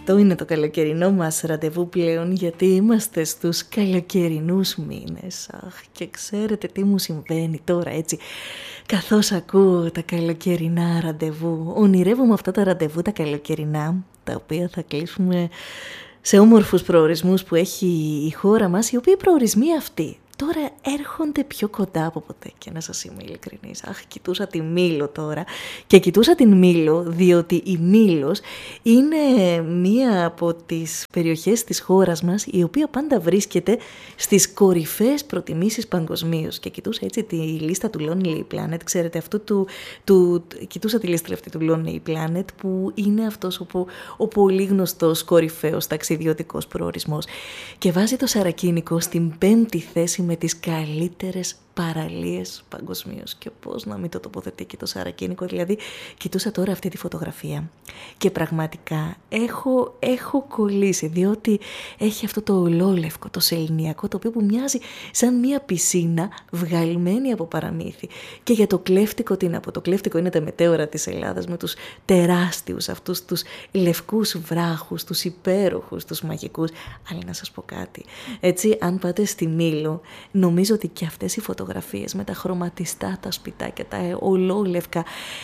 Αυτό είναι το καλοκαιρινό μας ραντεβού πλέον, γιατί είμαστε στους καλοκαιρινούς μήνες. Αχ, και ξέρετε τι μου συμβαίνει τώρα έτσι, καθώς ακούω τα καλοκαιρινά ραντεβού. Ονειρεύομαι αυτά τα ραντεβού τα καλοκαιρινά, τα οποία θα κλείσουμε σε όμορφους προορισμούς που έχει η χώρα μας, οι οποίοι προορισμοί αυτοί τώρα έρχονται πιο κοντά από ποτέ, και να σας είμαι ειλικρινής. Αχ, κοιτούσα τη Μήλο τώρα και κοιτούσα την Μήλο διότι η Μήλος είναι μία από τις περιοχές της χώρας μας η οποία πάντα βρίσκεται στις κορυφαίες προτιμήσεις παγκοσμίως. Και κοιτούσα έτσι τη λίστα του Lonely Planet, ξέρετε, κοιτούσα τη λίστα αυτή του Lonely Planet, που είναι αυτός ο πολύ γνωστός κορυφαίος ταξιδιωτικός προορισμός, και βάζει το Σαρακίνικο στην 5η θέση με τις καλύτερες παραλίες παγκοσμίως. Και πώς να μην το τοποθετεί και το Σαρακίνικο. Δηλαδή, κοιτούσα τώρα αυτή τη φωτογραφία και πραγματικά έχω κολλήσει, διότι έχει αυτό το ολόλευκο, το σεληνιακό τοπίο που μοιάζει σαν μια πισίνα βγαλμένη από παραμύθι. Και για το κλέφτικο, τι να πω, το κλέφτικο είναι τα μετέωρα της Ελλάδας με τους τεράστιους αυτούς τους λευκούς βράχους, τους υπέροχους, τους μαγικούς. Αλλά να σας πω κάτι, έτσι αν πάτε στη Μήλο, νομίζω ότι και αυτές οι φωτογραφίες με τα χρωματιστά, τα σπιτάκια, τα ολόλευκα,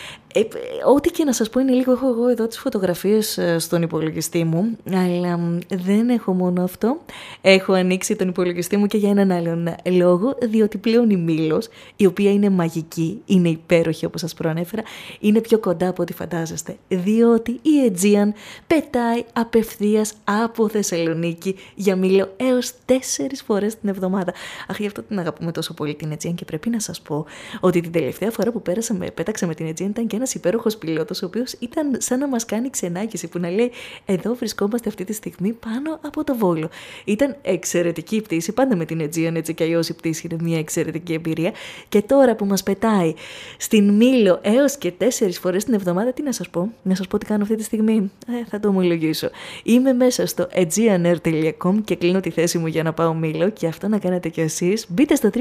ό,τι και να σας πω είναι λίγο, έχω εγώ εδώ τις φωτογραφίες στον υπολογιστή μου, αλλά δεν έχω μόνο αυτό. Έχω ανοίξει τον υπολογιστή μου και για έναν άλλον λόγο, διότι πλέον η Μήλος, η οποία είναι μαγική, είναι υπέροχη όπως σας προανέφερα, είναι πιο κοντά από ό,τι φαντάζεστε, διότι η Aegean πετάει απευθείας από Θεσσαλονίκη για Μήλο έως 4 φορές την εβδομάδα. Αχ, γι' αυτό την αγαπούμε τόσο πολύ την Aegean, και πρέπει να σας πω ότι την τελευταία φορά που πέταξα με την Aegean ήταν και ένας υπέροχος πιλότος, ο οποίος ήταν σαν να μας κάνει ξενάγηση, που να λέει εδώ βρισκόμαστε αυτή τη στιγμή πάνω από το Βόλο. Ήταν εξαιρετική η πτήση, πάντα με την Aegean, έτσι κι αλλιώς η πτήση είναι μια εξαιρετική εμπειρία, και τώρα που μας πετάει στην Μήλο έως και 4 φορές την εβδομάδα, τι να σας πω τι κάνω αυτή τη στιγμή, θα το ομολογήσω. Είμαι μέσα στο aegeanair.com και κλείνω τη θέση μου για να πάω Μήλο, και αυτό να κάνετε κι εσείς. Μπείτε στο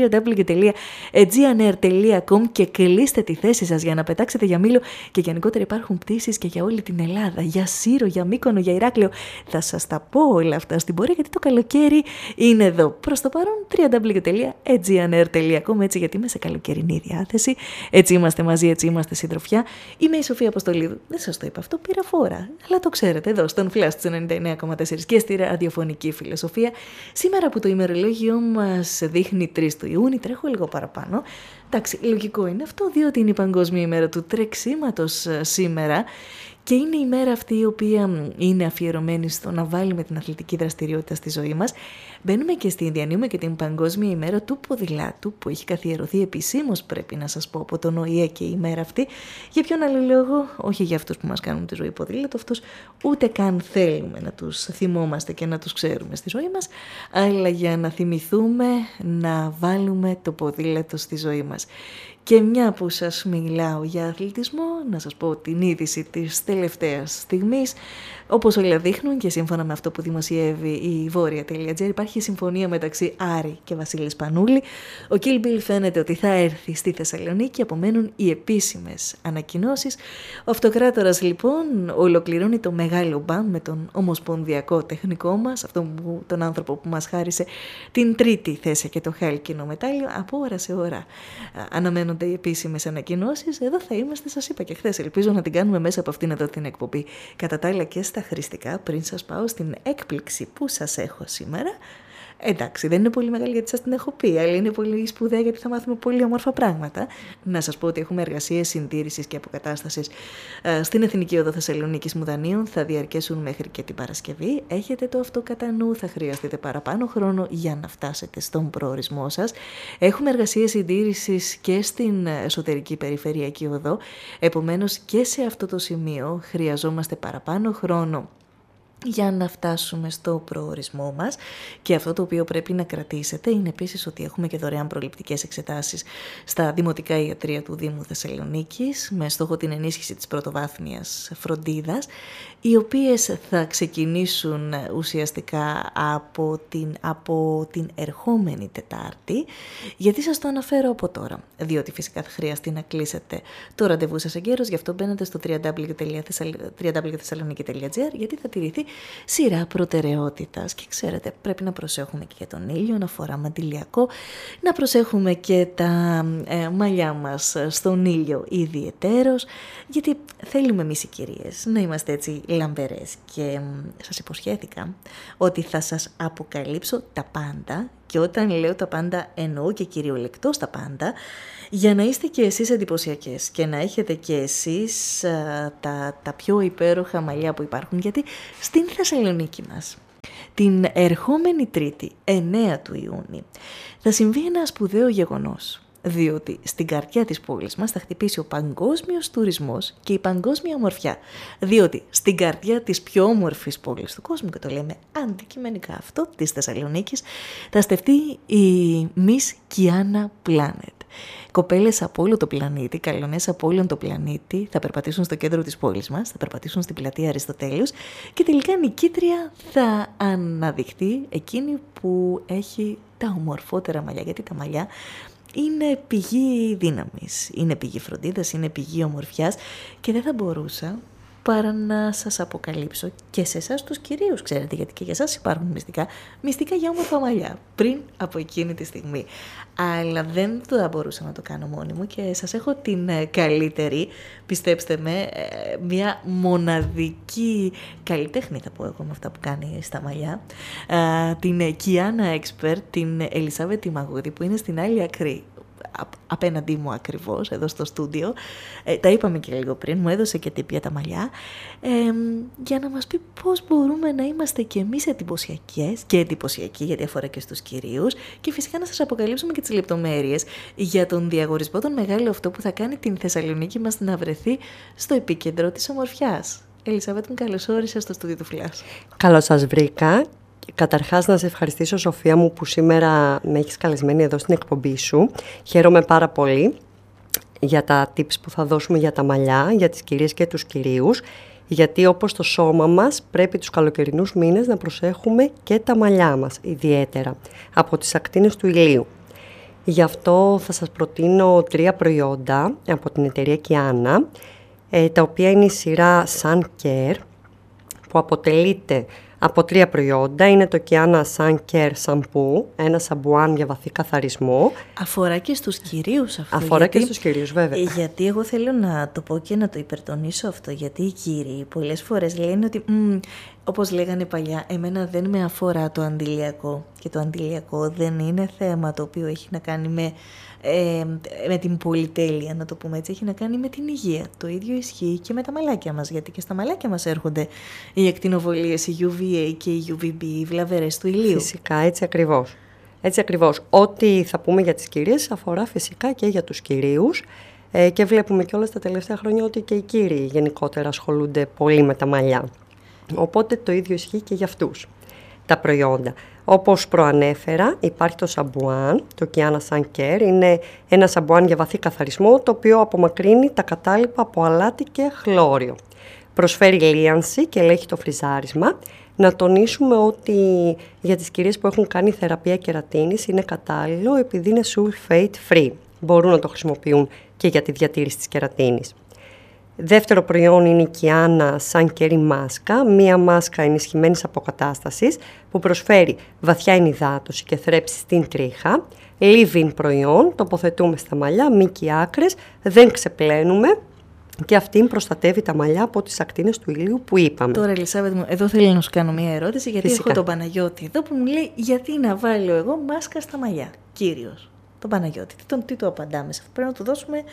www.aegeanair.com και κλείστε τη θέση σας για να πετάξετε για Μήλο, και γενικότερα υπάρχουν πτήσεις και για όλη την Ελλάδα, για Σύρο, για Μύκονο, για Ηράκλειο. Θα σας τα πω όλα αυτά στην πορεία, γιατί το καλοκαίρι είναι εδώ. Προς το παρόν www.aegeanair.com, έτσι, γιατί είμαι σε καλοκαιρινή διάθεση, έτσι είμαστε μαζί, έτσι είμαστε συντροφιά. Είμαι η Σοφία Αποστολίδου, δεν σας το είπα αυτό, πήρα φόρα, αλλά το ξέρετε, εδώ στον Flash 99,4 και στη ραδιοφωνική φιλοσοφία. Σήμερα που το ημερολόγιο μας δείχνει 3 του Ιούνιου, τρέχω λίγο παραπάνω. Εντάξει, λογικό είναι αυτό, διότι είναι η Παγκόσμια ημέρα του τρεξίματος σήμερα, και είναι η μέρα αυτή η οποία είναι αφιερωμένη στο να βάλουμε την αθλητική δραστηριότητα στη ζωή μας. Μπαίνουμε και διανύουμε και την Παγκόσμια ημέρα του ποδηλάτου, που έχει καθιερωθεί επισήμως, πρέπει να σας πω, από τον ΟΗΕ, και η μέρα αυτή. Για ποιον άλλο λόγο? Όχι για αυτούς που μας κάνουν τη ζωή ποδήλατο, αυτούς ούτε καν θέλουμε να τους θυμόμαστε και να τους ξέρουμε στη ζωή μας, αλλά για να θυμηθούμε να βάλουμε το ποδήλατο στη ζωή μας. Και μια που σας μιλάω για αθλητισμό, να σας πω την είδηση της τελευταίας στιγμής. Όπως όλα δείχνουν και σύμφωνα με αυτό που δημοσιεύει η Βόρεια.gr, υπάρχει συμφωνία μεταξύ Άρη και Βασίλη Σπανούλη. Ο Kill Bill φαίνεται ότι θα έρθει στη Θεσσαλονίκη, απομένουν οι επίσημες ανακοινώσεις. Ο Αυτοκράτορας λοιπόν ολοκληρώνει το μεγάλο μπαμ με τον ομοσπονδιακό τεχνικό μας, τον άνθρωπο που μας χάρισε την 3η θέση και το χάλκινο μετάλλιο. Από ώρα σε ώρα αναμένονται οι επίσημες ανακοινώσεις. Εδώ θα είμαστε, σας είπα και χθες. Ελπίζω να την κάνουμε μέσα από αυτήν εδώ την εκπομπή. Κατά τα άλλα και στα χρηστικά, πριν σας πάω στην έκπληξη που σας έχω σήμερα. Εντάξει, δεν είναι πολύ μεγάλη γιατί σας την έχω πει, αλλά είναι πολύ σπουδαία γιατί θα μάθουμε πολύ όμορφα πράγματα. Να σας πω ότι έχουμε εργασίες συντήρησης και αποκατάστασης στην Εθνική Οδό Θεσσαλονίκης Μουδανίων. Θα διαρκέσουν μέχρι και την Παρασκευή. Έχετε το αυτό κατά νου, θα χρειαστείτε παραπάνω χρόνο για να φτάσετε στον προορισμό σας. Έχουμε εργασίες συντήρησης και στην εσωτερική περιφερειακή οδό. Επομένως και σε αυτό το σημείο χρειαζόμαστε παραπάνω χρόνο για να φτάσουμε στο προορισμό μας. Και αυτό το οποίο πρέπει να κρατήσετε είναι επίσης ότι έχουμε και δωρεάν προληπτικές εξετάσεις στα δημοτικά ιατρεία του Δήμου Θεσσαλονίκης, με στόχο την ενίσχυση της πρωτοβάθμιας φροντίδας, οι οποίες θα ξεκινήσουν ουσιαστικά από την ερχόμενη Τετάρτη. Γιατί σας το αναφέρω από τώρα? Διότι φυσικά θα χρειαστεί να κλείσετε το ραντεβού σας εγκαίρως, γι' αυτό μπαίνετε στο www.thessaloniki.gr, γιατί θα τηρηθεί σειρά προτεραιότητας. Και ξέρετε, πρέπει να προσέχουμε και για τον ήλιο, να φοράμε αντιλιακό, να προσέχουμε και τα μαλλιά μας στον ήλιο ιδιαιτέρως, γιατί θέλουμε εμείς οι κυρίες να είμαστε έτσι λαμπερές. Και σας υποσχέθηκα ότι θα σας αποκαλύψω τα πάντα, και όταν λέω τα πάντα εννοώ και κυριολεκτώς τα πάντα, για να είστε και εσείς εντυπωσιακές και να έχετε και εσείς τα πιο υπέροχα μαλλιά που υπάρχουν, γιατί στην Θεσσαλονίκη μας την ερχόμενη Τρίτη, 9 του Ιούνιου, θα συμβεί ένα σπουδαίο γεγονός. Διότι στην καρδιά της πόλης μας θα χτυπήσει ο παγκόσμιος τουρισμός και η παγκόσμια ομορφιά. Διότι στην καρδιά της πιο όμορφης πόλης του κόσμου, και το λέμε αντικειμενικά αυτό, της Θεσσαλονίκης, θα στεφτεί η Miss Kiana Planet. Κοπέλες από όλο το πλανήτη, καλονές από όλον το πλανήτη, θα περπατήσουν στο κέντρο της πόλης μας, θα περπατήσουν στην πλατεία Αριστοτέλους και τελικά νικήτρια θα αναδειχθεί εκείνη που έχει τα ομορφότερα μαλλιά. Γιατί τα μαλλιά είναι πηγή δύναμης, είναι πηγή φροντίδας, είναι πηγή ομορφιάς, και δεν θα μπορούσα παρά να σας αποκαλύψω και σε εσάς τους κυρίους, ξέρετε, γιατί και για εσάς υπάρχουν μυστικά για όμορφα μαλλιά, πριν από εκείνη τη στιγμή. Αλλά δεν θα μπορούσα να το κάνω μόνη μου και σας έχω την καλύτερη, πιστέψτε με, μια μοναδική καλλιτέχνη, θα πω εγώ, με αυτά που κάνει στα μαλλιά, την Kiana Expert, την Ελισάβετη Μαγούδη, που είναι στην άλλη άκρη, απέναντί μου ακριβώς, εδώ στο στούντιο. Τα είπαμε και λίγο πριν, μου έδωσε και τύπια τα μαλλιά, για να μας πει πώς μπορούμε να είμαστε και εμείς εντυπωσιακές και εντυπωσιακοί, γιατί αφορά και στους κυρίους, και φυσικά να σας αποκαλύψουμε και τις λεπτομέρειες για τον διαγωνισμό, τον μεγάλο αυτό που θα κάνει την Θεσσαλονίκη μας να βρεθεί στο επίκεντρο της ομορφιάς. Ελισάβετ μου, καλώς όρισες στο στούντιο του Flash. Καλώς σας βρήκα. Καταρχάς να σε ευχαριστήσω, Σοφία μου, που σήμερα με έχεις καλεσμένη εδώ στην εκπομπή σου. Χαίρομαι πάρα πολύ για τα tips που θα δώσουμε για τα μαλλιά, για τις κυρίες και τους κυρίους, γιατί όπως το σώμα μας πρέπει τους καλοκαιρινούς μήνες να προσέχουμε και τα μαλλιά μας ιδιαίτερα από τις ακτίνες του ηλίου. Γι' αυτό θα σας προτείνω 3 προϊόντα από την εταιρεία Kiana, τα οποία είναι η σειρά Sun Care, που αποτελείται από 3 προϊόντα. Είναι το Kiana Sun Care Shampoo, ένα σαμπουάν για βαθύ καθαρισμό. Αφορά και στους κυρίους αυτό. Αφορά και στους κυρίους, βέβαια. Γιατί εγώ θέλω να το πω και να το υπερτονίσω αυτό, γιατί οι κύριοι πολλές φορές λένε ότι, όπως λέγανε παλιά, εμένα δεν με αφορά το αντιλιακό. Και το αντιλιακό δεν είναι θέμα το οποίο έχει να κάνει με την πολυτέλεια, να το πούμε έτσι, έχει να κάνει με την υγεία. Το ίδιο ισχύει και με τα μαλάκια μας, γιατί και στα μαλάκια μας έρχονται οι ακτινοβολίες, η UVA και η UVB, οι βλαβερές του ηλίου. Φυσικά, έτσι ακριβώς. Έτσι ακριβώς. Ό,τι θα πούμε για τις κυρίες αφορά φυσικά και για τους κυρίους, και βλέπουμε κιόλας τα τελευταία χρόνια ότι και οι κύριοι γενικότερα ασχολούνται πολύ με τα μαλλιά. Οπότε το ίδιο ισχύει και για αυτούς τα προϊόντα. Όπως προανέφερα, υπάρχει το σαμπουάν, το Kiana Sun Care. Είναι ένα σαμπουάν για βαθύ καθαρισμό, το οποίο απομακρύνει τα κατάλοιπα από αλάτι και χλώριο. Προσφέρει λίανση και ελέγχει το φριζάρισμα. Να τονίσουμε ότι για τις κυρίες που έχουν κάνει θεραπεία κερατίνης είναι κατάλληλο, επειδή είναι sulfate free. Μπορούν να το χρησιμοποιούν και για τη διατήρηση της κερατίνης. Δεύτερο προϊόν είναι η Kiana Sun Care μάσκα, μία μάσκα ενισχυμένης αποκατάστασης που προσφέρει βαθιά ενυδάτωση και θρέψη στην τρίχα. Leave-in προϊόν, τοποθετούμε στα μαλλιά, μήκη άκρες, δεν ξεπλένουμε και αυτήν προστατεύει τα μαλλιά από τις ακτίνες του ηλίου που είπαμε. Τώρα, Ελισάβετ μου, εδώ θέλω να σου κάνω μία ερώτηση, γιατί φυσικά έχω τον Παναγιώτη εδώ που μου λέει γιατί να βάλω εγώ μάσκα στα μαλλιά. Κύριος, τον Παναγιώτη, τι το απαντάμε σε αυτό? Πρέπει να του δώσουμε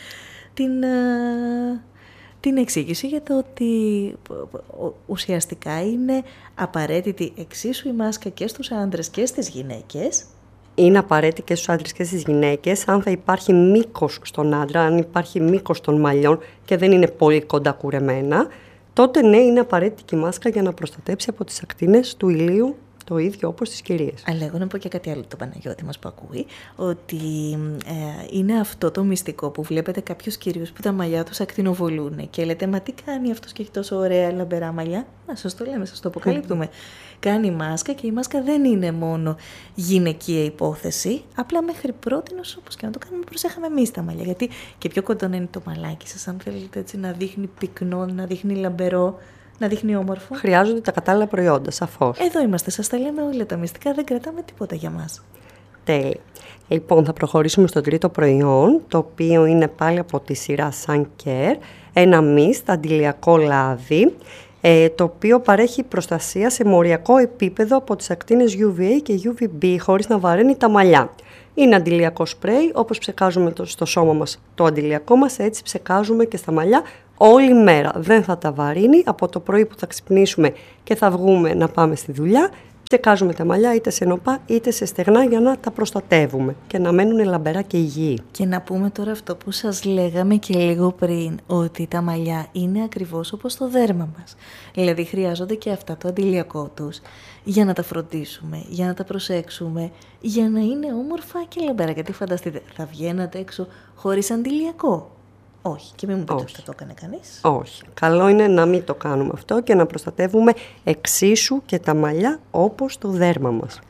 την εξήγηση για το ότι ουσιαστικά είναι απαραίτητη εξίσου η μάσκα και στους άντρες και στις γυναίκες. Είναι απαραίτητη και στους άντρες και στις γυναίκες. Αν θα υπάρχει μήκος στον άντρα, αν υπάρχει μήκος των μαλλιών και δεν είναι πολύ κοντά κουρεμένα, τότε ναι, είναι απαραίτητη και η μάσκα για να προστατέψει από τις ακτίνες του ηλίου, το ίδιο όπως τις κυρίες. Αλλά εγώ να πω και κάτι άλλο, το Παναγιώτη μας που ακούει, ότι είναι αυτό το μυστικό που βλέπετε κάποιους κυρίους που τα μαλλιά τους ακτινοβολούν και λέτε, μα τι κάνει αυτός και έχει τόσο ωραία λαμπερά μαλλιά? Να σας το λέμε, σας το αποκαλύπτουμε. Κάνει μάσκα και η μάσκα δεν είναι μόνο γυναικεία υπόθεση, απλά μέχρι πρότινος, όπως και να το κάνουμε, προσέχαμε εμείς τα μαλλιά. Γιατί και πιο κοντά είναι το μαλάκι σας, αν θέλετε έτσι να δείχνει πυκνό, να δείχνει λαμπερό, Να δείχνει όμορφο. Χρειάζονται τα κατάλληλα προϊόντα, σαφώς. Εδώ είμαστε, σας τα λέμε όλα τα μυστικά, δεν κρατάμε τίποτα για μας. Τέλεια. Λοιπόν, θα προχωρήσουμε στο τρίτο προϊόν, το οποίο είναι πάλι από τη σειρά Sun Care, ένα μιστ αντιλιακό λάδι, το οποίο παρέχει προστασία σε μοριακό επίπεδο από τις ακτίνες UVA και UVB, χωρίς να βαραίνει τα μαλλιά. Είναι αντιλιακό σπρέι, όπως ψεκάζουμε στο σώμα μας το αντιλιακό μας, έτσι ψεκάζουμε και στα μαλλιά όλη μέρα. Δεν θα τα βαρύνει, από το πρωί που θα ξυπνήσουμε και θα βγούμε να πάμε στη δουλειά, ψεκάζουμε τα μαλλιά είτε σε νοπά είτε σε στεγνά για να τα προστατεύουμε και να μένουν λαμπερά και υγιή. Και να πούμε τώρα αυτό που σας λέγαμε και λίγο πριν, ότι τα μαλλιά είναι ακριβώς όπως το δέρμα μας. Δηλαδή χρειάζονται και αυτά το αντιλιακό τους για να τα φροντίσουμε, για να τα προσέξουμε, για να είναι όμορφα και λαμπερά. Γιατί φανταστείτε, θα βγαίνατε έξω χωρίς αντιλιακό? Όχι, και μην μου πείτε ότι θα το έκανε κανείς. Όχι. Καλό είναι να μην το κάνουμε αυτό και να προστατεύουμε εξίσου και τα μαλλιά όπως το δέρμα μας.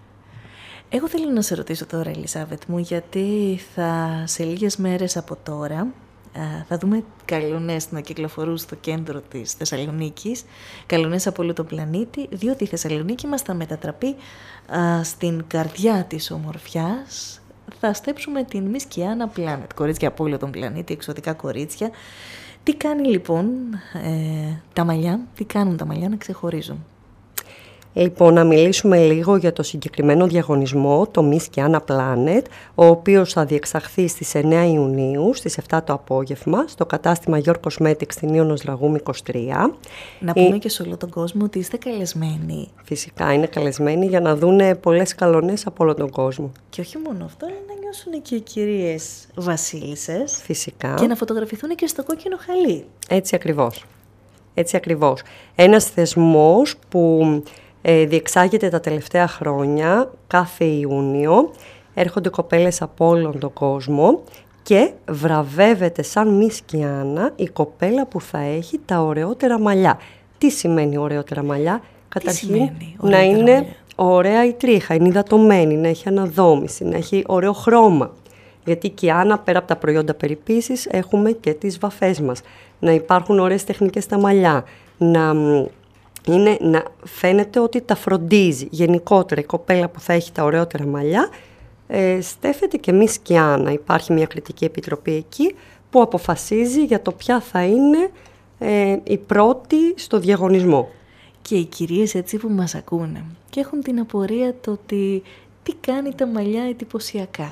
Εγώ θέλω να σε ρωτήσω τώρα, Ελισάβετ μου, γιατί σε λίγες μέρες από τώρα θα δούμε καλονές να κυκλοφορούν στο κέντρο της Θεσσαλονίκης, καλονές από όλο τον πλανήτη, διότι η Θεσσαλονίκη μας θα μετατραπεί στην καρδιά της ομορφιάς. Θα στέψουμε την Miss Kiana Planet, κορίτσια από όλο τον πλανήτη, εξωτικά κορίτσια. Τι κάνει λοιπόν τα μαλλιά, τι κάνουν τα μαλλιά να ξεχωρίζουν? Λοιπόν, να μιλήσουμε λίγο για το συγκεκριμένο διαγωνισμό, το Miss Kiana Planet, ο οποίος θα διεξαχθεί στις 9 Ιουνίου, στις 7 το απόγευμα, στο κατάστημα Your Cosmetics στην Ιωνος Δραγούμη 23. Να πούμε και σε όλο τον κόσμο ότι είστε καλεσμένοι. Φυσικά είναι καλεσμένοι για να δούνε πολλές καλονές από όλο τον κόσμο. Και όχι μόνο αυτό, αλλά να νιώσουν και οι κυρίες βασίλισσες. Φυσικά. Και να φωτογραφηθούν και στο κόκκινο χαλί. Έτσι ακριβώς. Έτσι ακριβώς. Ένας θεσμός που διεξάγεται τα τελευταία χρόνια, κάθε Ιούνιο, έρχονται κοπέλες από όλον τον κόσμο και βραβεύεται σαν Miss Kiana η κοπέλα που θα έχει τα ωραιότερα μαλλιά. Τι σημαίνει ωραιότερα μαλλιά? Καταρχήν να είναι ωραία η τρίχα, είναι υδατωμένη, να έχει αναδόμηση, να έχει ωραίο χρώμα. Γιατί η Kiana, πέρα από τα προϊόντα περιποίησης, έχουμε και τις βαφές μας. Να υπάρχουν ωραίες τεχνικές στα μαλλιά, να φαίνεται ότι τα φροντίζει. Γενικότερα η κοπέλα που θα έχει τα ωραιότερα μαλλιά στέφεται και Miss Kiana. Υπάρχει μια κριτική επιτροπή εκεί που αποφασίζει για το ποια θα είναι η πρώτη στο διαγωνισμό. Και οι κυρίες έτσι που μας ακούνε και έχουν την απορία το ότι τι κάνει τα μαλλιά εντυπωσιακά.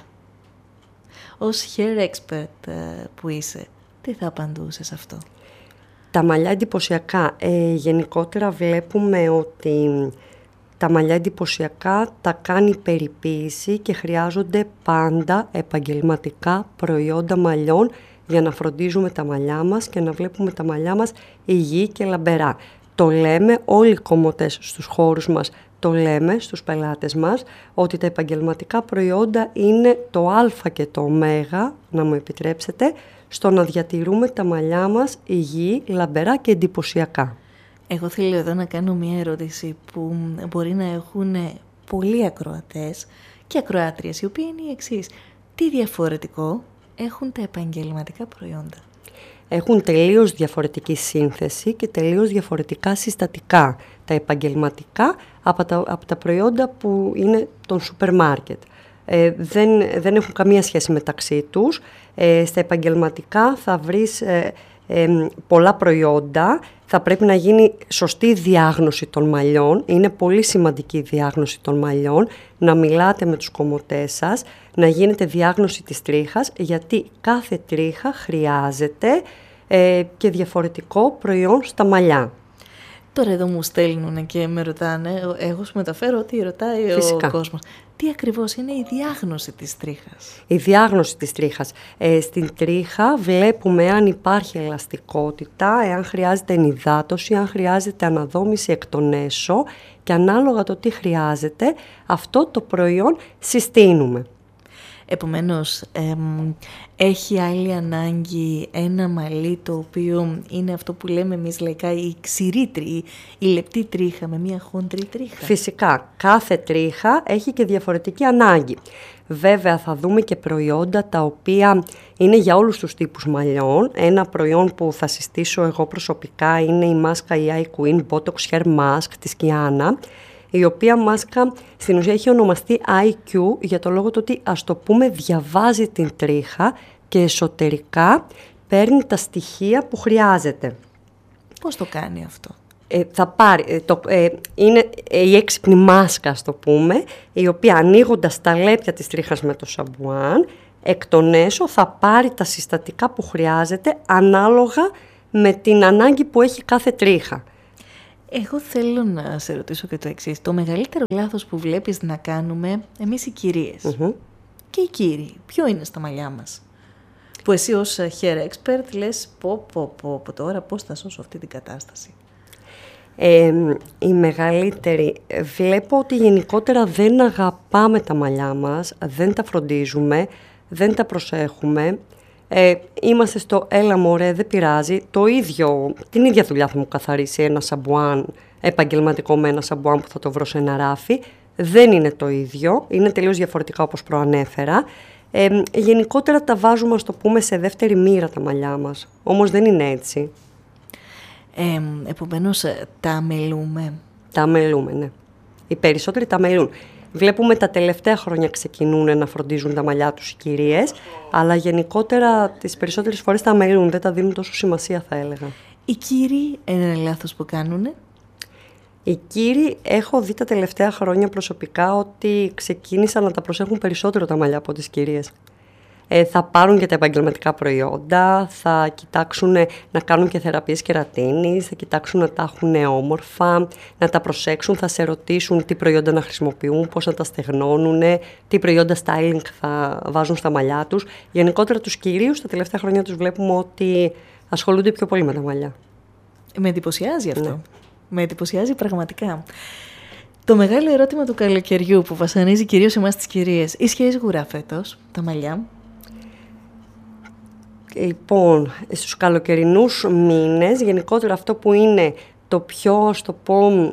Ως hair expert που είσαι, τι θα απαντούσες αυτό? Τα μαλλιά εντυπωσιακά. Γενικότερα βλέπουμε ότι τα μαλλιά εντυπωσιακά τα κάνει περιποίηση και χρειάζονται πάντα επαγγελματικά προϊόντα μαλλιών για να φροντίζουμε τα μαλλιά μας και να βλέπουμε τα μαλλιά μας υγιή και λαμπερά. Το λέμε όλοι οι κομμωτές στους χώρους μας, το λέμε στους πελάτες μας, ότι τα επαγγελματικά προϊόντα είναι το α και το ω, να μου επιτρέψετε, στο να διατηρούμε τα μαλλιά μας υγιή, λαμπερά και εντυπωσιακά. Εγώ θέλω εδώ να κάνω μια ερώτηση που μπορεί να έχουν πολλοί ακροατές και ακροάτριες, η οποία είναι η εξής. Τι διαφορετικό έχουν τα επαγγελματικά προϊόντα? Έχουν τελείως διαφορετική σύνθεση και τελείως διαφορετικά συστατικά. Τα επαγγελματικά από τα προϊόντα που είναι των σούπερ μάρκετ. Δεν έχουν καμία σχέση μεταξύ τους. Στα επαγγελματικά θα βρεις πολλά προϊόντα, θα πρέπει να γίνει σωστή διάγνωση των μαλλιών, είναι πολύ σημαντική η διάγνωση των μαλλιών, να μιλάτε με τους κομμωτές σας, να γίνεται διάγνωση της τρίχας, γιατί κάθε τρίχα χρειάζεται και διαφορετικό προϊόν στα μαλλιά. Τώρα εδώ μου στέλνουν και με ρωτάνε, εγώ σου μεταφέρω ότι ρωτάει Φυσικά. Ο κόσμος. Τι ακριβώς είναι η διάγνωση της τρίχας? Η διάγνωση της τρίχας. Στην τρίχα βλέπουμε αν υπάρχει ελαστικότητα, εάν χρειάζεται ενυδάτωση, αν χρειάζεται αναδόμηση εκ των έσω και ανάλογα το τι χρειάζεται, αυτό το προϊόν συστήνουμε. Επομένως, έχει άλλη ανάγκη ένα μαλλί το οποίο είναι αυτό που λέμε εμείς λαϊκά η ξηρή τρίχα, η λεπτή τρίχα με μια χοντρή τρίχα. Φυσικά, κάθε τρίχα έχει και διαφορετική ανάγκη. Βέβαια θα δούμε και προϊόντα τα οποία είναι για όλους τους τύπους μαλλιών. Ένα προϊόν που θα συστήσω εγώ προσωπικά είναι η μάσκα η Eye Queen Botox Hair Mask της Kiana, η οποία μάσκα στην ουσία έχει ονομαστεί IQ για το λόγο του ότι, ας το πούμε, διαβάζει την τρίχα και εσωτερικά παίρνει τα στοιχεία που χρειάζεται. Πώς το κάνει αυτό? Θα πάρει, είναι η έξυπνη μάσκα, ας το πούμε, η οποία ανοίγοντας τα λέπια της τρίχας με το σαμπουάν, εκ των έσω θα πάρει τα συστατικά που χρειάζεται ανάλογα με την ανάγκη που έχει κάθε τρίχα. Εγώ θέλω να σε ρωτήσω και το εξής. Το μεγαλύτερο λάθος που βλέπεις να κάνουμε εμείς οι κυρίες και οι κύριοι, ποιο είναι στα μαλλιά μας? Που εσύ ως hair expert λες πω τώρα πώς θα σώσω αυτή την κατάσταση. Η μεγαλύτερη, βλέπω ότι γενικότερα δεν αγαπάμε τα μαλλιά μας, δεν τα φροντίζουμε, δεν τα προσέχουμε. Είμαστε στο έλα μωρέ, δεν πειράζει, την ίδια δουλειά θα μου καθαρίσει ένα σαμπουάν επαγγελματικό με ένα σαμπουάν που θα το βρω σε ένα ράφι. Δεν είναι το ίδιο, είναι τελείως διαφορετικά όπως προανέφερα. Γενικότερα τα βάζουμε, ας το πούμε, σε δεύτερη μοίρα τα μαλλιά μας, όμως δεν είναι έτσι. Επομένως, τα αμελούμε. Τα αμελούμε, ναι. Οι περισσότεροι τα αμελούν. Βλέπουμε τα τελευταία χρόνια ξεκινούν να φροντίζουν τα μαλλιά τους οι κυρίες, αλλά γενικότερα τις περισσότερες φορές τα αμελούν, δεν τα δίνουν τόσο σημασία, θα έλεγα. Οι κύριοι είναι λάθος που κάνουνε. Οι κύριοι έχω δει τα τελευταία χρόνια προσωπικά ότι ξεκίνησαν να τα προσέχουν περισσότερο τα μαλλιά από τις κυρίες. Θα πάρουν και τα επαγγελματικά προϊόντα, θα κοιτάξουν να κάνουν και θεραπείες κερατίνης, θα κοιτάξουν να τα έχουν όμορφα, να τα προσέξουν, θα σε ρωτήσουν τι προϊόντα να χρησιμοποιούν, πώς να τα στεγνώνουν, τι προϊόντα styling θα βάζουν στα μαλλιά τους. Γενικότερα τους κυρίους τα τελευταία χρόνια τους βλέπουμε ότι ασχολούνται πιο πολύ με τα μαλλιά. Με εντυπωσιάζει αυτό. Ναι. Με εντυπωσιάζει πραγματικά. Το μεγάλο ερώτημα του καλοκαιριού που βασανίζει κυρίως εμάς τις κυρίες. Ίσχυε σγουρά φέτος τα μαλλιά? Λοιπόν, στους καλοκαιρινούς μήνες, γενικότερα αυτό που είναι το πιο, ας το πω,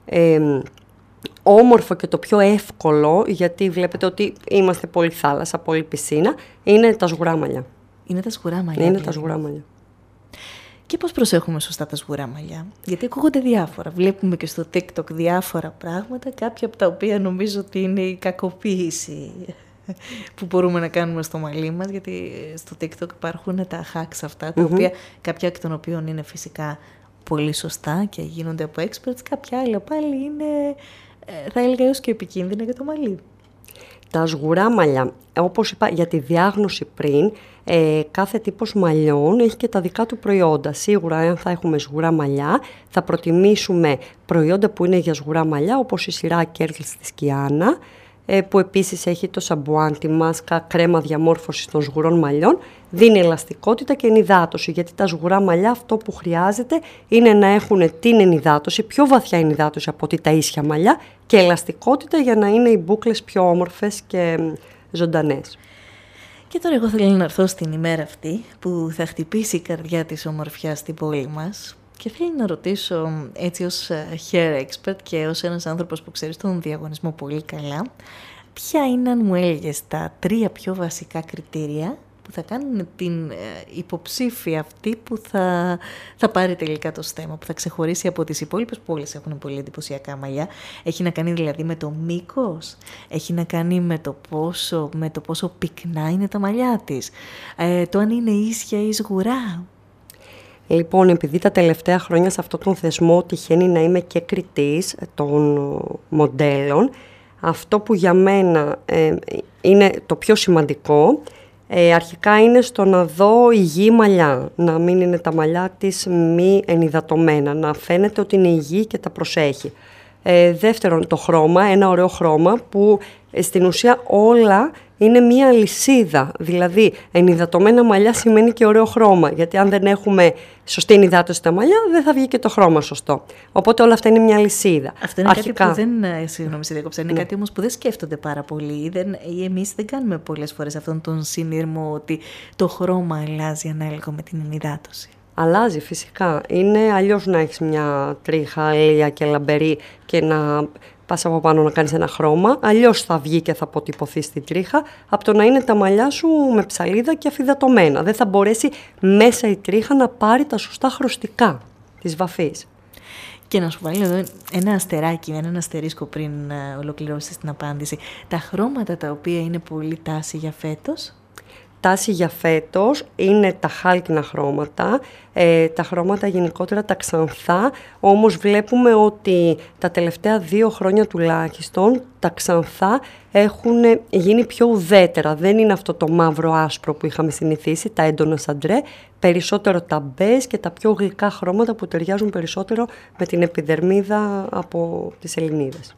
όμορφο και το πιο εύκολο, γιατί βλέπετε ότι είμαστε πολύ θάλασσα, πολύ πισίνα, είναι τα σγουρά μαλλιά. Είναι τα σγουρά μαλλιά. Είναι τα σγουρά μαλλιά. Και πώς προσέχουμε σωστά τα σγουρά μαλλιά? Γιατί ακούγονται διάφορα. Βλέπουμε και στο TikTok διάφορα πράγματα, κάποια από τα οποία νομίζω ότι είναι η κακοποίηση που μπορούμε να κάνουμε στο μαλλί μας, γιατί στο TikTok υπάρχουν τα hacks αυτά, τα οποία, κάποια εκ των οποίων είναι φυσικά πολύ σωστά και γίνονται από experts, κάποια άλλα πάλι είναι, θα έλεγα, έως και επικίνδυνα για το μαλλί. Τα σγουρά μαλλιά, όπως είπα για τη διάγνωση πριν, κάθε τύπος μαλλιών έχει και τα δικά του προϊόντα. Σίγουρα, αν θα έχουμε σγουρά μαλλιά, θα προτιμήσουμε προϊόντα που είναι για σγουρά μαλλιά, όπως η σειρά Curls της Kiana, που επίσης έχει το σαμπουάν, τη μάσκα, κρέμα διαμόρφωσης των σγουρών μαλλιών, δίνει ελαστικότητα και ενυδάτωση, γιατί τα σγουρά μαλλιά αυτό που χρειάζεται είναι να έχουν την ενυδάτωση, πιο βαθιά ενυδάτωση από ότι τα ίσια μαλλιά, και ελαστικότητα για να είναι οι μπούκλες πιο όμορφες και ζωντανές. Και τώρα εγώ θέλω να έρθω στην ημέρα αυτή που θα χτυπήσει η καρδιά της ομορφιάς στην πόλη μας. Και θέλω να ρωτήσω, έτσι ως hair expert και ως ένας άνθρωπος που ξέρει τον διαγωνισμό πολύ καλά, ποια είναι, αν μου έλεγες, τα 3 πιο βασικά κριτήρια που θα κάνουν την υποψήφια αυτή που θα πάρει τελικά το στέμμα, που θα ξεχωρίσει από τις υπόλοιπες, που όλες έχουν πολύ εντυπωσιακά μαλλιά. Έχει να κάνει δηλαδή με το μήκος, έχει να κάνει με το πόσο πυκνά είναι τα μαλλιά της, το αν είναι ίσια ή σγουρά. Λοιπόν, επειδή τα τελευταία χρόνια σε αυτόν τον θεσμό τυχαίνει να είμαι και κριτής των μοντέλων, αυτό που για μένα είναι το πιο σημαντικό, αρχικά είναι στο να δω υγιή μαλλιά, να μην είναι τα μαλλιά της μη ενυδατωμένα, να φαίνεται ότι είναι υγιή και τα προσέχει. Δεύτερον, το χρώμα, ένα ωραίο χρώμα που στην ουσία όλα είναι μία αλυσίδα. Δηλαδή, ενυδατωμένα μαλλιά σημαίνει και ωραίο χρώμα. Γιατί αν δεν έχουμε σωστή ενυδάτωση στα μαλλιά, δεν θα βγει και το χρώμα σωστό. Οπότε όλα αυτά είναι μια αλυσίδα. Αυτό είναι κάτι που δεν. Συγγνώμη, σε διέκοψα. Είναι κάτι όμως που δεν σκέφτονται πάρα πολύ. Ή εμείς δεν κάνουμε πολλές φορές αυτόν τον συνειρμό ότι το χρώμα αλλάζει ανάλογα με την ενυδάτωση. Αλλάζει φυσικά. Είναι αλλιώς να έχεις μια τρίχα αλεία και λαμπερή και να πας από πάνω να κάνεις ένα χρώμα. Αλλιώς θα βγει και θα αποτυπωθεί στην τρίχα από το να είναι τα μαλλιά σου με ψαλίδα και αφυδατωμένα. Δεν θα μπορέσει μέσα η τρίχα να πάρει τα σωστά χρωστικά της βαφής. Και να σου βάλω εδώ ένα αστεράκι, έναν αστερίσκο πριν ολοκληρώσεις την απάντηση. Τα χρώματα τα οποία είναι πολύ τάση για φέτος. Τάση για φέτος είναι τα χάλκινα χρώματα, τα χρώματα γενικότερα τα ξανθά, όμως βλέπουμε ότι τα τελευταία 2 χρόνια τουλάχιστον τα ξανθά έχουν γίνει πιο ουδέτερα. Δεν είναι αυτό το μαύρο άσπρο που είχαμε συνηθίσει, τα έντονα σαντρέ, περισσότερο τα μπέζ και τα πιο γλυκά χρώματα που ταιριάζουν περισσότερο με την επιδερμίδα από τις Ελληνίδες.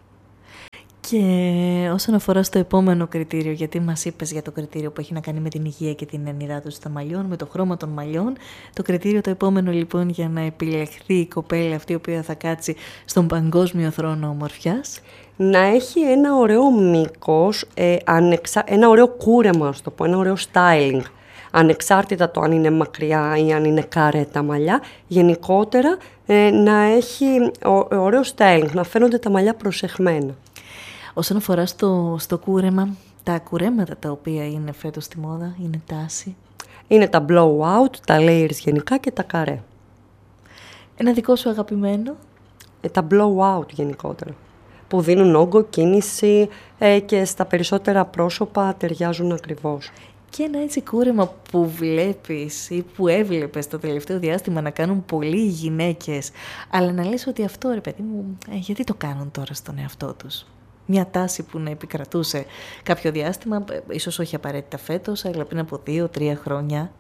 Και όσον αφορά στο επόμενο κριτήριο, γιατί μας είπες για το κριτήριο που έχει να κάνει με την υγεία και την ενυδάτωση των μαλλιών, με το χρώμα των μαλλιών, το κριτήριο το επόμενο λοιπόν για να επιλεχθεί η κοπέλα αυτή η οποία θα κάτσει στον παγκόσμιο θρόνο ομορφιάς. Να έχει ένα ωραίο μήκος, ένα ωραίο κούρεμα, ας το πω, ένα ωραίο styling. Ανεξάρτητα το αν είναι μακριά ή αν είναι καρέτα μαλλιά, γενικότερα να έχει ωραίο styling, να φαίνονται τα μαλλιά προσεχμένα. Όσον αφορά στο κούρεμα, τα κουρέματα τα οποία είναι φέτος στη μόδα, είναι τάση. Είναι τα blowout, τα layers γενικά και τα καρέ. Ένα δικό σου αγαπημένο? Τα blowout γενικότερα, που δίνουν όγκο, κίνηση και στα περισσότερα πρόσωπα ταιριάζουν ακριβώς. Και ένα έτσι κούρεμα που βλέπεις ή που έβλεπες το τελευταίο διάστημα να κάνουν πολλοί γυναίκες, αλλά να λες ότι αυτό ρε παιδί μου, γιατί το κάνουν τώρα στον εαυτό τους. Μια τάση που να επικρατούσε κάποιο διάστημα, ίσως όχι απαραίτητα φέτος, αλλά πριν από 2-3 χρόνια.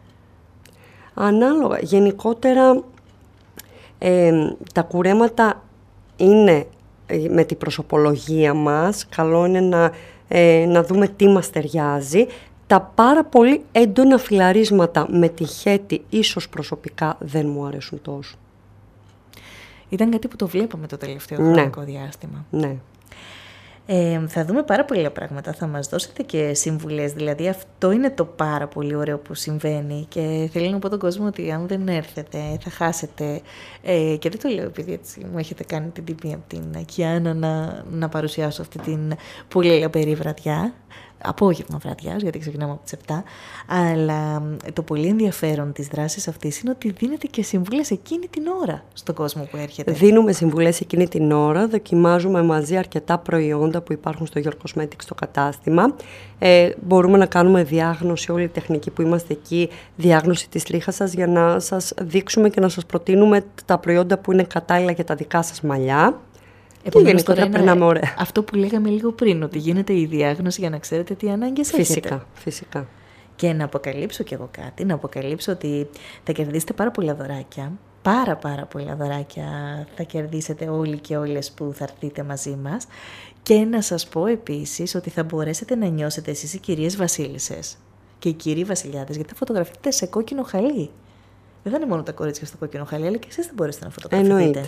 Ανάλογα. Γενικότερα τα κουρέματα είναι με την προσωπολογία μας. Καλό είναι να δούμε τι μας ταιριάζει. Τα πάρα πολύ έντονα φιλαρίσματα με τη χέτη ίσως προσωπικά δεν μου αρέσουν τόσο. Ήταν κάτι που το βλέπαμε το τελευταίο χρονικό διάστημα. Ναι. Θα δούμε πάρα πολλά πράγματα, θα μας δώσετε και συμβουλές, δηλαδή αυτό είναι το πάρα πολύ ωραίο που συμβαίνει και θέλω να πω τον κόσμο ότι αν δεν έρθετε θα χάσετε και δεν το λέω επειδή έτσι μου έχετε κάνει την τιμή από την Κιάννα να παρουσιάσω αυτή την πολύ λαμπερή βραδιά, απόγευμα βραδιάς, γιατί ξεκινάμε από τις 7, αλλά το πολύ ενδιαφέρον της δράσης αυτής είναι ότι δίνετε και συμβουλές εκείνη την ώρα στον κόσμο που έρχεται. Δίνουμε συμβουλές εκείνη την ώρα, δοκιμάζουμε μαζί αρκετά προϊόντα που υπάρχουν στο Your Cosmetics στο κατάστημα. Μπορούμε να κάνουμε διάγνωση, όλη η τεχνική που είμαστε εκεί, διάγνωση της τρίχας σας για να σας δείξουμε και να σας προτείνουμε τα προϊόντα που είναι κατάλληλα για τα δικά σας μαλλιά. Επομένως τώρα περνάμε ωραία. Αυτό που λέγαμε λίγο πριν, ότι γίνεται η διάγνωση για να ξέρετε τι ανάγκες έχετε. Φυσικά. Και να αποκαλύψω κι εγώ κάτι, να αποκαλύψω ότι θα κερδίσετε πάρα πολλά δωράκια. Πάρα πολλά δωράκια θα κερδίσετε όλοι και όλες που θα έρθετε μαζί μας. Και να σας πω επίσης ότι θα μπορέσετε να νιώσετε εσείς οι κυρίες βασίλισσες και οι κύριοι βασιλιάδες, γιατί θα φωτογραφείτε σε κόκκινο χαλί. Δεν θα είναι μόνο τα κορίτσια στο κόκκινο χαλί, αλλά και εσείς θα μπορέσετε να φωτογραφηθείτε. Εννοείται.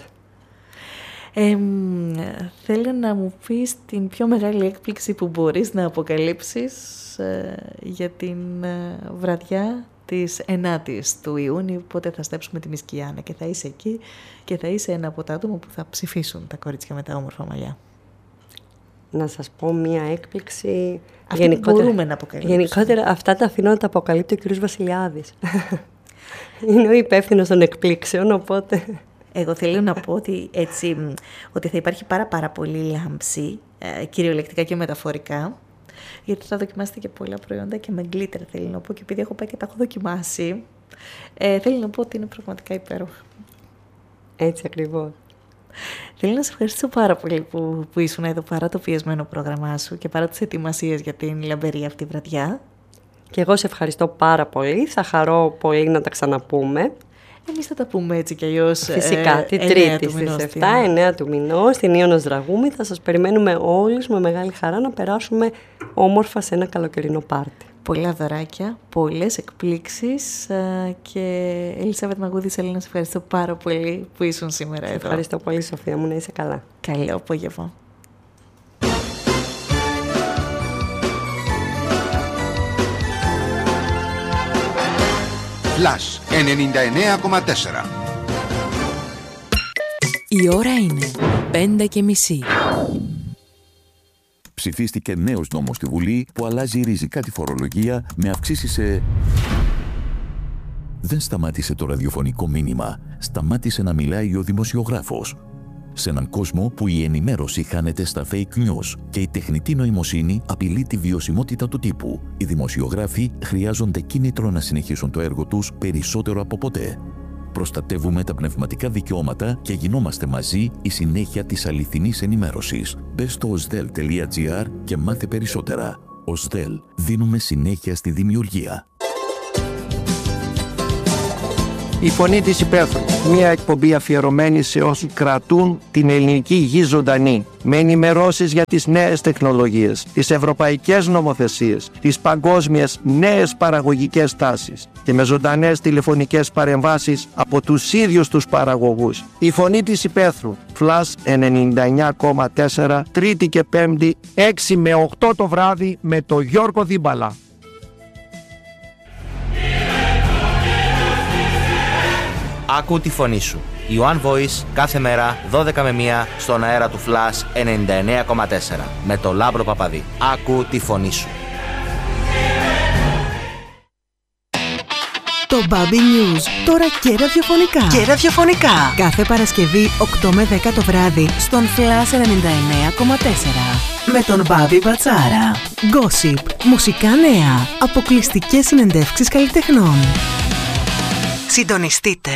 Θέλω να μου πεις την πιο μεγάλη έκπληξη που μπορείς να αποκαλύψεις για την βραδιά της 9ης του Ιούνιου, πότε θα στέψουμε τη Μιss Κιάννα και θα είσαι εκεί και θα είσαι ένα από τα άτομα που θα ψηφίσουν τα κορίτσια με τα όμορφα μαλλιά. Να σας πω μία έκπληξη. Αυτή μπορούμε να αποκαλύψουμε. Γενικότερα αυτά τα αφήνω να τα αποκαλύπτει ο κ. Βασιλιάδης. Είναι ο υπεύθυνος των εκπλήξεων, οπότε... Εγώ θέλω να πω ότι θα υπάρχει πάρα πολύ λάμψη, κυριολεκτικά και μεταφορικά, γιατί θα δοκιμάσετε και πολλά προϊόντα και με γκλίτερ θέλω να πω, και επειδή έχω πάει και τα έχω δοκιμάσει, θέλω να πω ότι είναι πραγματικά υπέροχα. Έτσι ακριβώς. Θέλω να σε ευχαριστήσω πάρα πολύ που ήσουν εδώ παρά το πιεσμένο πρόγραμμά σου και παρά τις ετοιμασίες για την λαμπερή αυτή βραδιά. Και εγώ σε ευχαριστώ πάρα πολύ, θα χαρώ πολύ να τα ξαναπούμε. Εμείς θα τα πούμε έτσι κι αλλιώς. Φυσικά, την Τρίτη στις 7-9 του μηνός, στην Ίωνος Δραγούμη. Θα σας περιμένουμε όλους με μεγάλη χαρά να περάσουμε όμορφα σε ένα καλοκαιρινό πάρτι. Πολλά δωράκια, πολλές εκπλήξεις και Ελισάβετ Μαγούδη, θέλω να σε ευχαριστώ πάρα πολύ που ήσουν σήμερα εδώ. Ευχαριστώ πολύ, Σοφία μου, να είσαι καλά. Καλό απόγευμα. Flash 99,4. Η ώρα είναι 5:30. Ψηφίστηκε νέος νόμος στη Βουλή που αλλάζει ριζικά τη φορολογία με αυξήσεις σε... Δεν σταμάτησε το ραδιοφωνικό μήνυμα. Σταμάτησε να μιλάει ο δημοσιογράφος. Σε έναν κόσμο που η ενημέρωση χάνεται στα fake news και η τεχνητή νοημοσύνη απειλεί τη βιωσιμότητα του τύπου, οι δημοσιογράφοι χρειάζονται κίνητρο να συνεχίσουν το έργο τους περισσότερο από ποτέ. Προστατεύουμε τα πνευματικά δικαιώματα και γινόμαστε μαζί η συνέχεια της αληθινής ενημέρωσης. Μπες στο osdel.gr και μάθε περισσότερα. Osdel. Δίνουμε συνέχεια στη δημιουργία. Η Φωνή της Υπαίθρου, μια εκπομπή αφιερωμένη σε όσους κρατούν την ελληνική γη ζωντανή, με ενημερώσεις για τις νέες τεχνολογίες, τις ευρωπαϊκές νομοθεσίες, τις παγκόσμιες νέες παραγωγικές τάσεις και με ζωντανές τηλεφωνικές παρεμβάσεις από τους ίδιους τους παραγωγούς. Η Φωνή της Υπαίθρου, Flash 99,4, Τρίτη και Πέμπτη, 6 με 8 το βράδυ με το Γιώργο Δίμπαλα. Άκου τη φωνή σου. Η One Voice κάθε μέρα 12 με 1 στον αέρα του Flash 99,4 με το Λάμπρο Παπαδί. Άκου τη φωνή σου. Το Bobby News, τώρα και ραδιοφωνικά. Κάθε Παρασκευή 8 με 10 το βράδυ στον Flash 99,4 με τον Bobby Μπατσάρα. Gossip, μουσικά νέα, αποκλειστικές συνεντεύξεις καλλιτεχνών. Συντονιστείτε.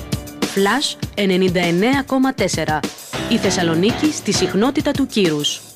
Flash 99,4. Η Θεσσαλονίκη στη συχνότητα του κύρους.